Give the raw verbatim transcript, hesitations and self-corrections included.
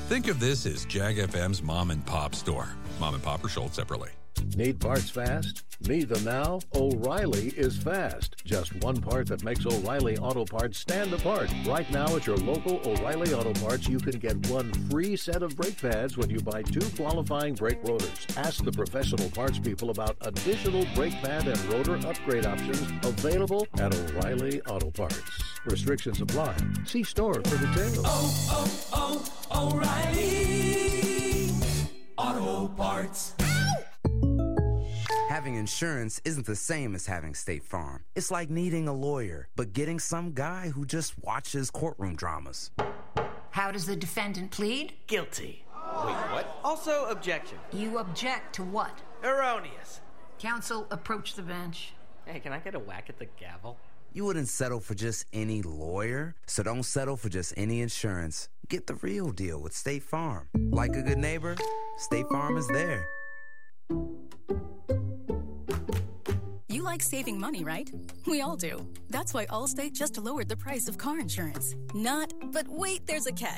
Think of this as Jag F M's mom and pop store. Mom and pop are sold separately. Need parts fast? Need them now? O'Reilly is fast. Just one part that makes O'Reilly Auto Parts stand apart. Right now at your local O'Reilly Auto Parts, you can get one free set of brake pads when you buy two qualifying brake rotors. Ask the professional parts people about additional brake pad and rotor upgrade options available at O'Reilly Auto Parts. Restrictions apply. See store for details. Oh, oh, oh, O'Reilly Auto Parts. Having insurance isn't the same as having State Farm. It's like needing a lawyer, but getting some guy who just watches courtroom dramas. How does the defendant plead? Guilty. Wait, what? Also, objection. You object to what? Erroneous. Counsel, approach the bench. Hey, can I get a whack at the gavel? You wouldn't settle for just any lawyer, so don't settle for just any insurance. Get the real deal with State Farm. Like a good neighbor, State Farm is there. You like saving money, right? We all do. That's why Allstate just lowered the price of car insurance. Not, but wait, there's a catch.